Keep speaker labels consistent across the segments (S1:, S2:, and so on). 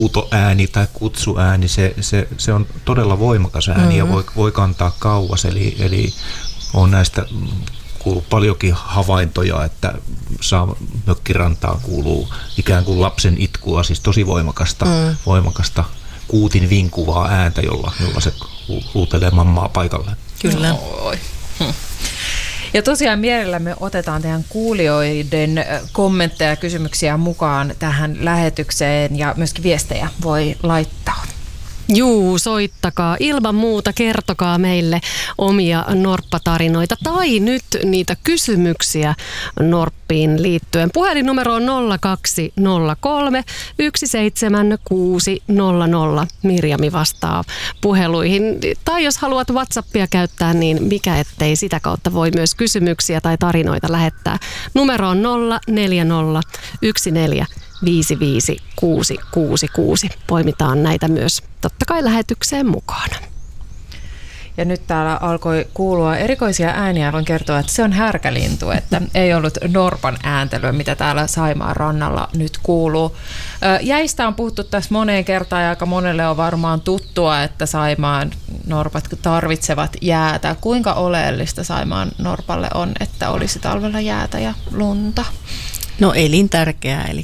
S1: huutoääni tai kutsuääni, se on todella voimakas ääni ja voi kantaa kauas. Eli on näistä kuuluu paljonkin havaintoja, että mökkirantaan kuuluu ikään kuin lapsen itkua, siis tosi voimakasta kuutin vinkuvaa ääntä, jolla se huutelee mammaa paikalle.
S2: Kyllä.
S3: Ja tosiaan mielellämme otetaan teidän kuulijoiden kommentteja ja kysymyksiä mukaan tähän lähetykseen ja myöskin viestejä voi laittaa.
S2: Juu, soittakaa. Ilman muuta kertokaa meille omia norppatarinoita tai nyt niitä kysymyksiä norppiin liittyen. Puhelinnumero on 0203 17600. Mirjami vastaa puheluihin. Tai jos haluat WhatsAppia käyttää, niin mikä ettei sitä kautta voi myös kysymyksiä tai tarinoita lähettää. Numero on 040 14 55666. Poimitaan näitä myös totta kai lähetykseen mukaan.
S3: Ja nyt täällä alkoi kuulua erikoisia ääniä. Voin kertoa, että se on härkälintu, että ei ollut norpan ääntelyä, mitä täällä Saimaan rannalla nyt kuuluu. Jäistä on puhuttu tässä moneen kertaan ja aika monelle on varmaan tuttua, että Saimaan norpat tarvitsevat jäätä. Kuinka oleellista Saimaan norpalle on, että olisi talvella jäätä ja lunta?
S4: No elintärkeää, eli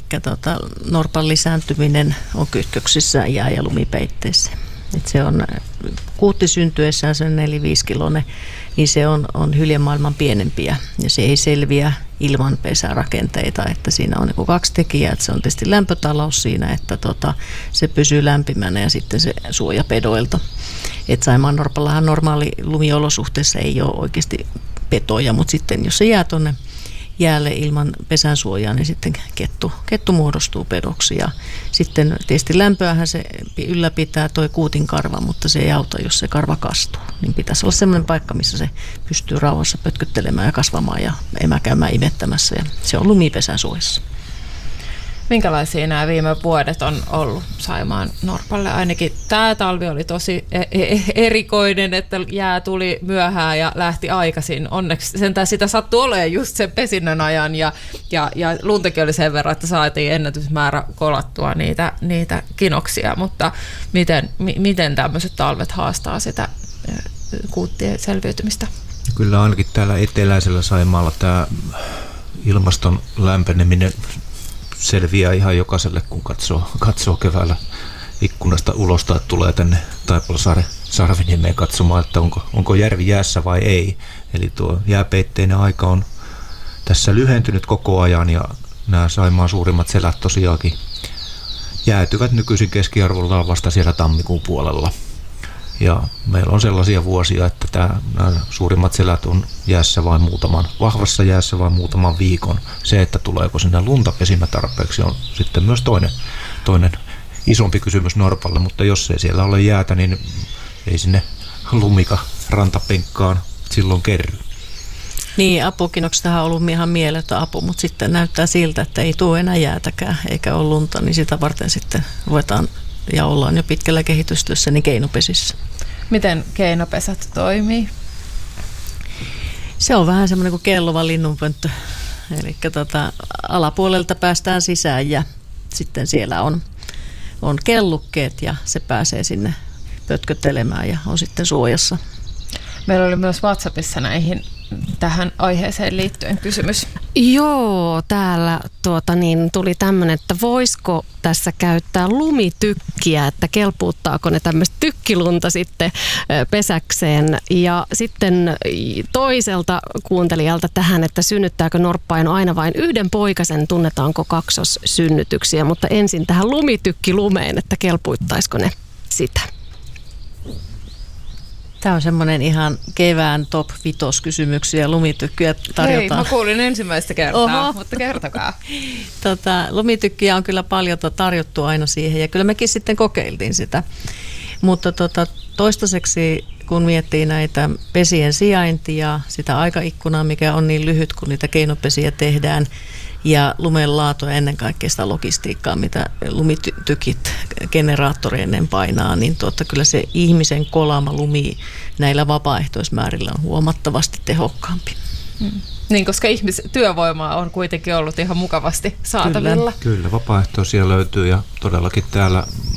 S4: norpan lisääntyminen on kytköksissä jää- ja lumipeitteissä. Se on kuutti syntyessään se 4-5 kiloinen, niin se on hyljemaailman pienempiä ja se ei selviä ilman pesärakenteita, että siinä on niin 2 tekijää, että se on tietysti lämpötalous siinä, että se pysyy lämpimänä ja sitten se suoja pedoilta. Että saimaannorpallahan normaali lumiolosuhteessa ei ole oikeasti petoja, mutta sitten jos se jää tuonne jäälle ilman pesän suojaa, niin sitten kettu muodostuu pedoksi. Ja sitten tietysti lämpöähän se ylläpitää toi kuutin karva, mutta se ei auta, jos se karva kastuu. Niin pitäisi olla sellainen paikka, missä se pystyy rauhassa pötköttelemään ja kasvamaan ja käymään imettämässä. Ja se on lumipesän suojassa.
S3: Minkälaisia nämä viime vuodet on ollut Saimaan norpalle? Ainakin tämä talvi oli tosi erikoinen, että jää tuli myöhään ja lähti aikaisin. Onneksi sentään sitä sattui olemaan just sen pesinnän ajan ja luntakin oli sen verran, että saatiin ennätysmäärä kolattua niitä kinoksia. Mutta miten tämmöiset talvet haastaa sitä kuuttien selviytymistä?
S1: Kyllä ainakin täällä eteläisellä Saimaalla tämä ilmaston lämpeneminen selviää ihan jokaiselle, kun katsoo keväällä ikkunasta ulos tai tulee tänne Taipalsaaren Sarviniemeen katsomaan, että onko järvi jäässä vai ei. Eli tuo jääpeitteinen aika on tässä lyhentynyt koko ajan ja nämä Saimaan suurimmat selät tosiaankin jäätyvät nykyisin keskiarvollaan vasta siellä tammikuun puolella. Ja meillä on sellaisia vuosia, että nämä suurimmat selät on vahvassa jäässä vain muutaman viikon. Se, että tuleeko sinne lunta pesimä tarpeeksi, on sitten myös toinen isompi kysymys norpalle. Mutta jos ei siellä ole jäätä, niin ei sinne lumika rantapenkkaan silloin kerry.
S4: Niin, apukinoksestahan on ollut ihan mieletön apu, mutta sitten näyttää siltä, että ei tule enää jäätäkään eikä ole lunta, niin sitä varten sitten ruvetaan ja ollaan jo pitkällä kehitystyössä niin keinopesissä.
S3: Miten keinopesät toimii?
S4: Se on vähän semmoinen kuin kellova linnunpönttö. Eli alapuolelta päästään sisään ja sitten siellä on kellukkeet ja se pääsee sinne pötköttelemään ja on sitten suojassa.
S3: Meillä oli myös WhatsAppissa tähän aiheeseen liittyen kysymys.
S2: Joo, täällä tuli tämmöinen, että voisiko tässä käyttää lumitykkiä, että kelpuuttaako ne tämmöistä tykkilunta sitten pesäkseen. Ja sitten toiselta kuuntelijalta tähän, että synnyttääkö norppain aina vain yhden poikasen, tunnetaanko kaksossynnytyksiä, mutta ensin tähän lumitykkilumeen, että kelpuuttaisiko ne sitä.
S4: Tämä on semmoinen ihan kevään top 5 kysymyksiä, lumitykkyjä tarjotaan.
S3: Hei, mä kuulin ensimmäistä kertaa, mutta kertokaa.
S4: Lumitykkiä on kyllä paljon tarjottu aina siihen ja kyllä mekin sitten kokeiltiin sitä. Mutta toistaiseksi kun miettii näitä pesien sijaintia, sitä aikaikkunaa, mikä on niin lyhyt, kun niitä keinopesiä tehdään, ja lumen laatua ennen kaikkea sitä logistiikkaa, mitä lumitykit generaattoreineen painaa, niin kyllä se ihmisen kolama lumi näillä vapaaehtoismäärillä on huomattavasti tehokkaampi.
S3: Niin, koska työvoimaa on kuitenkin ollut ihan mukavasti saatavilla.
S1: Kyllä, vapaaehtoisia löytyy ja todellakin täällä